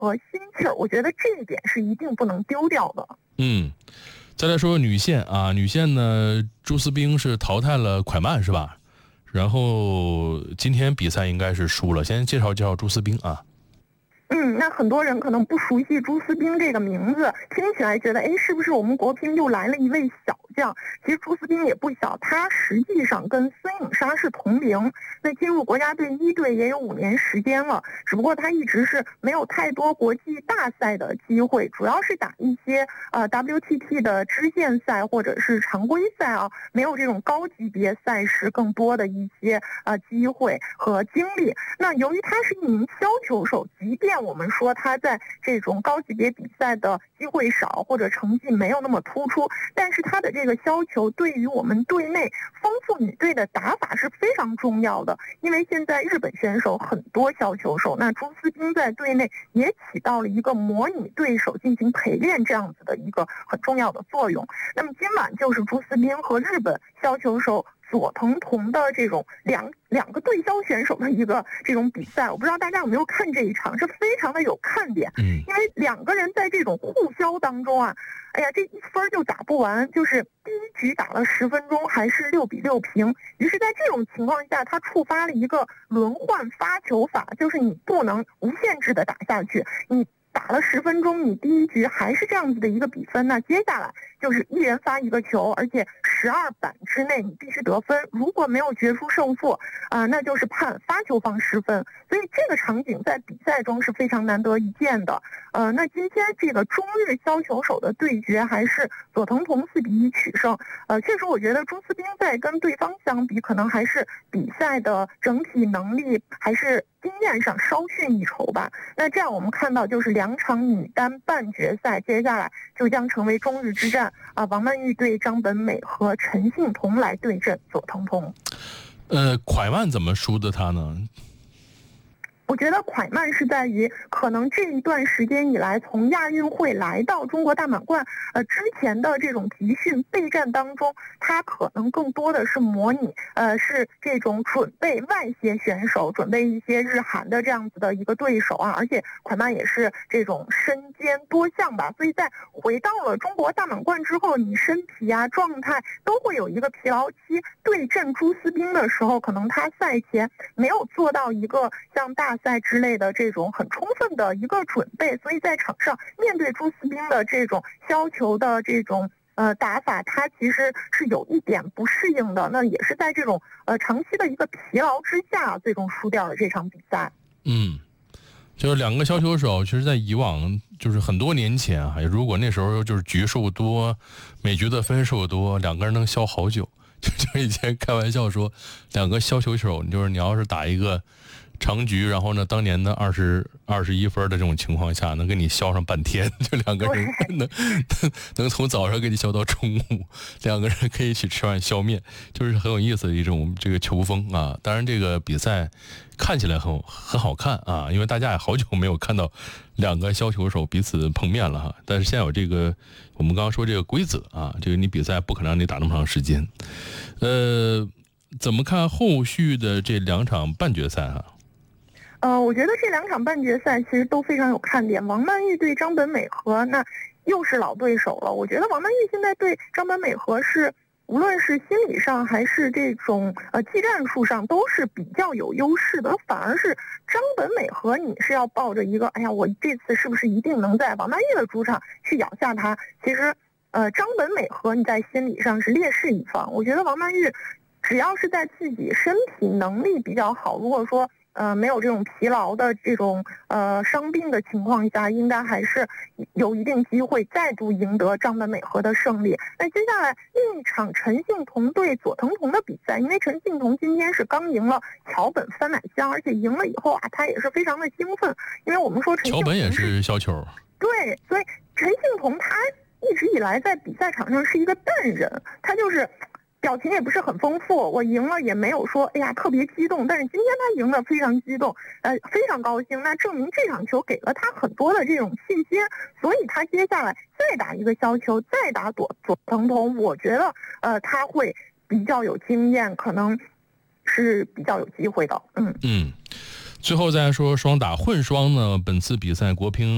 和心气儿，我觉得这一点是一定不能丢掉的。 再来说女线啊，女线呢，朱思冰是淘汰了蒯曼是吧？然后今天比赛应该是输了，先介绍介绍朱思冰啊。 那很多人可能不熟悉朱思冰这个名字，听起来觉得，是不是我们国乒又来了一位小将？其实朱思冰也不小，他实际上跟孙颖莎是同龄，那进入国家队一队也有5年时间了，只不过他一直是没有太多国际大赛的机会，主要是打一些WTT 的支线赛或者是常规赛啊，没有这种高级别赛事更多的一些机会和经历。那由于他是一名削球手，即便我们说他在这种高级别比赛的机会少或者成绩没有那么突出，但是他的这个削球对于我们队内丰富女队的打法是非常重要的。因为现在日本选手很多削球手，那朱思冰在队内也起到了一个模拟对手进行陪练这样子的一个很重要的作用。那么今晚就是朱思冰和日本削球手佐藤瞳的这种两个对削选手的一个这种比赛，我不知道大家有没有看这一场，是非常的有看点。因为两个人在这种互削当中啊，这一分就打不完，就是第一局打了10分钟还是6比6平。于是在这种情况下，他触发了一个轮换发球法，就是你不能无限制的打下去，你打了10分钟，你第一局还是这样子的一个比分，那接下来就是一人发一个球，而且12板之内你必须得分，如果没有决出胜负那就是判发球方失分。所以这个场景在比赛中是非常难得一见的。那今天这个中日削球手的对决还是佐藤瞳4比1取胜。确实我觉得朱思冰在跟对方相比，可能还是比赛的整体能力还是经验上稍逊一筹吧。那这样我们看到就是2场女单半决赛，接下来就将成为中日之战王曼玉对张本美和陈幸同来对阵佐藤瞳。 蒯曼怎么输的他呢？ 我觉得蒯曼是在于可能这一段时间以来，从亚运会来到中国大满贯之前的这种集训备战当中，他可能更多的是模拟是这种准备外协选手，准备一些日韩的这样子的一个对手而且蒯曼也是这种身兼多项吧，所以在回到了中国大满贯之后，你身体状态都会有一个疲劳期。对阵朱思冰的时候，可能他赛前没有做到一个像大赛之类的这种很充分的一个准备，所以在场上面对朱思冰的这种削球的这种打法，他其实是有一点不适应的。那也是在这种长期的一个疲劳之下，最终输掉了这场比赛。 就是两个削球手，其实在以往就是很多年前如果那时候就是局数多，每局的分数多，两个人能削好久。就以前开玩笑说，两个削球手，就是你要是打一个长局，然后呢，当年的21分的这种情况下，能给你削上半天，就两个人能从早上给你削到中午，两个人可以一起吃碗削面，就是很有意思的一种这个球风啊。当然，这个比赛看起来很好看啊，因为大家也好久没有看到两个削球手彼此碰面了但是现在有这个我们刚刚说这个规则这个你比赛不可能让你打那么长时间。怎么看后续的这2场半决赛我觉得这2场半决赛其实都非常有看点。王曼玉对张本美和，那又是老对手了。我觉得王曼玉现在对张本美和是无论是心理上还是这种技战术上都是比较有优势的，反而是张本美和你是要抱着一个我这次是不是一定能在王曼玉的主场去咬下她。其实张本美和你在心理上是劣势一方。我觉得王曼玉只要是在自己身体能力比较好，如果说没有这种疲劳的这种伤病的情况下，应该还是有一定机会再度赢得张本美和的胜利。那接下来另一场陈幸同对佐藤瞳的比赛，因为陈幸同今天是刚赢了桥本番乃香，而且赢了以后他也是非常的兴奋，因为我们说陈幸同桥本也是削球， 对，所以陈幸同他一直以来在比赛场上是一个淡人，他就是表情也不是很丰富，我赢了也没有说特别激动，但是今天他赢了非常激动，非常高兴，那证明这场球给了他很多的这种信心，所以他接下来再打一个削球，再打佐藤瞳，我觉得他会比较有经验，可能是比较有机会的。最后再说双打混双呢，本次比赛国乒